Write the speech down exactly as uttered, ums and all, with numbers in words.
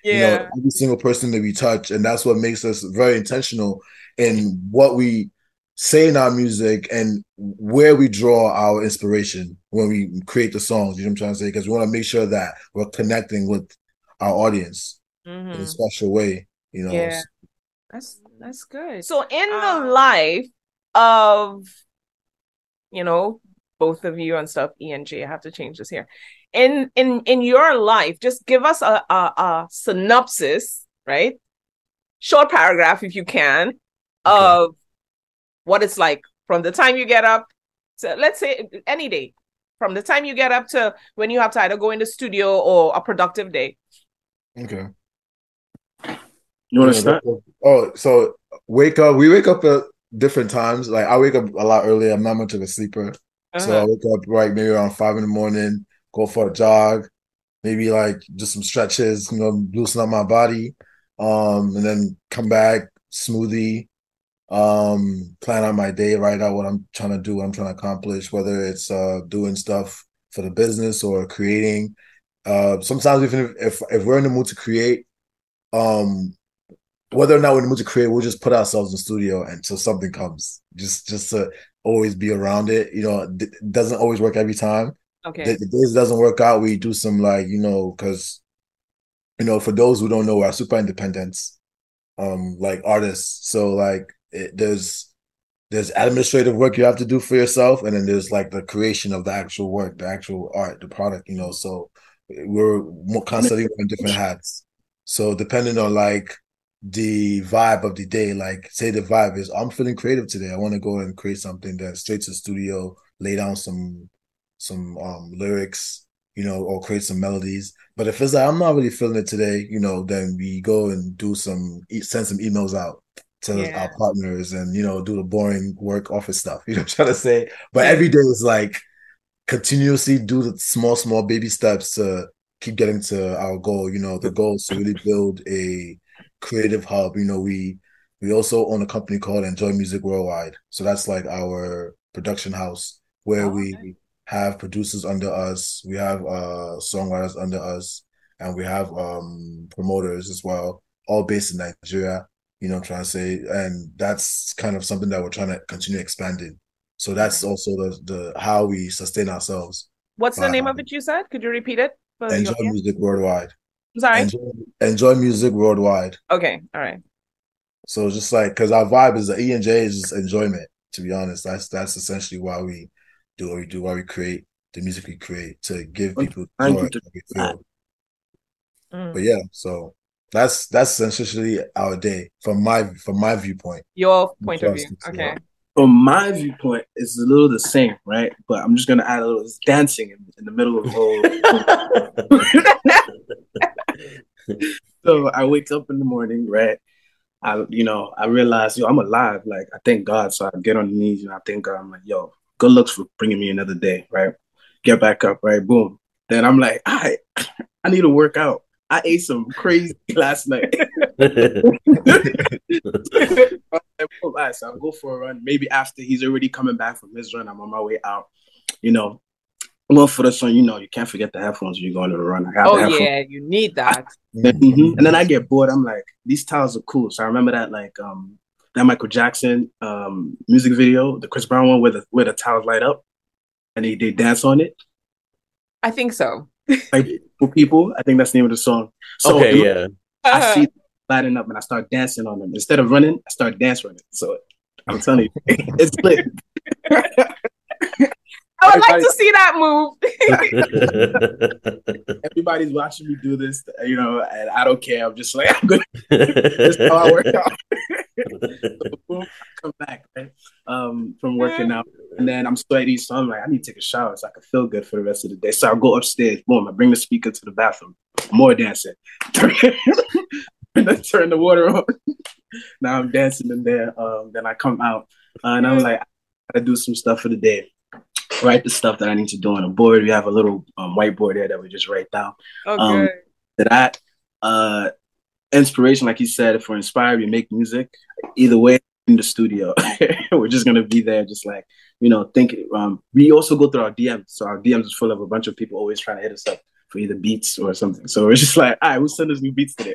you know, Yeah. every single person that we touch. And that's what makes us very intentional in what we say in our music and where we draw our inspiration when we create the songs. You know what I'm trying to say? Because we want to make sure that we're connecting with our audience in a Mm-hmm. special way, you know. Yeah. That's that's good. So in the life of, you know, both of you and stuff, E and J, I have to change this here. In in in your life, just give us a, a, a synopsis, right? Short paragraph if you can, Okay. of what it's like from the time you get up to, let's say, any day, from the time you get up to when you have to either go in the studio or a productive day. Okay. You You want to know, start? that- oh, so wake up. We wake up at different times. Like I wake up a lot earlier. I'm not much of a sleeper. So I Uh-huh. wake up right maybe around five in the morning, go for a jog, maybe like just some stretches, you know, loosen up my body. Um, and then come back, smoothie, um, plan out my day, write out what I'm trying to do, what I'm trying to accomplish, whether it's uh doing stuff for the business or creating. Uh sometimes even if if, if we're in the mood to create, um whether or not we're in the mood to create, we'll just put ourselves in the studio until something comes. Just just to always be around it. You know, it doesn't always work every time. The, Okay. the days it doesn't work out, we do some like, you know, because you know, for those who don't know, we're super independents, um, like artists. So like it, there's there's administrative work you have to do for yourself, and then there's like the creation of the actual work, the actual art, the product, you know. So we're more constantly wearing different hats. So depending on like the vibe of the day, like say the vibe is I'm feeling creative today. I want to go and create something, then straight to the studio, lay down some some um lyrics, you know, or create some melodies. But if it's like I'm not really feeling it today, you know, then we go and do some send some emails out to our Yeah. partners and you know do the boring work office stuff. You know what I'm trying to say? But Yeah. every day is like continuously do the small, small baby steps to keep getting to our goal. You know, the goal is to really build a creative hub. You know, we we also own a company called Enjoy Music Worldwide. So that's like our production house where Oh, okay. we have producers under us, we have uh songwriters under us, and we have um promoters as well, all based in Nigeria. You know what I'm trying to say? And that's kind of something that we're trying to continue expanding. So that's Okay. also the the how we sustain ourselves What's the by name of it you said? Could you repeat it for the enjoy audience? music worldwide. I'm sorry. Enjoy enjoy music worldwide. Okay. All right. So just like because our vibe is the E and J is just enjoyment. To be honest, that's that's essentially why we do what we do, why we create the music we create to give people Thank joy you to that we that. feel. But Mm. yeah, so that's that's essentially our day from my from my viewpoint. Your I'm point of view. trusting to it. Okay. From my viewpoint, it's a little the same, right? But I'm just gonna add a little. It's dancing in, in the middle of the whole. So I wake up in the morning, right? I, you know, I realize, yo, I'm alive. Like, I thank God. So I get on the knees and I thank God. I'm like, yo, good looks for bringing me another day, right? Get back up, right? Boom. Then I'm like, all right, I need to work out. I ate some crazy last night. All right, so I'll go for a run. Maybe after he's already coming back from his run, I'm on my way out. You know, well, for the song, you know, you can't forget the headphones when you're going to the run. I have Oh the headphones. yeah, you need that. Mhm. And then I get bored. I'm like, these towels are cool. So I remember that like um that Michael Jackson um music video, the Chris Brown one where the where the towels light up and they, they dance on it. I think so. Like for people, I think that's the name of the song. So Okay, yeah. I Uh-huh. see lighting up and I start dancing on them. Instead of running, I start dancing on it. So I'm telling you, it's lit. I would like Everybody, to see that move. everybody's watching me do this, you know, and I don't care. I'm just like, I'm gonna this is how I work out. So boom, I come back, right? Um, from working out. And then I'm sweaty, so I'm like, I need to take a shower so I can feel good for the rest of the day. So I'll go upstairs, boom, I bring the speaker to the bathroom, more dancing. And then turn the water on. Now I'm dancing in there. Um, then I come out uh, and I'm like, I gotta do some stuff for the day. Write the stuff that I need to do on a board. We have a little um, whiteboard there that we just write down. Okay. Um, that uh, inspiration, like you said, if we're inspired, we make music. Either way, in the studio, we're just gonna be there, just like you know, think. Um, we also go through our D Ms, so our D Ms is full of a bunch of people always trying to hit us up for either beats or something. So it's just like, all right, we'll send us new beats today.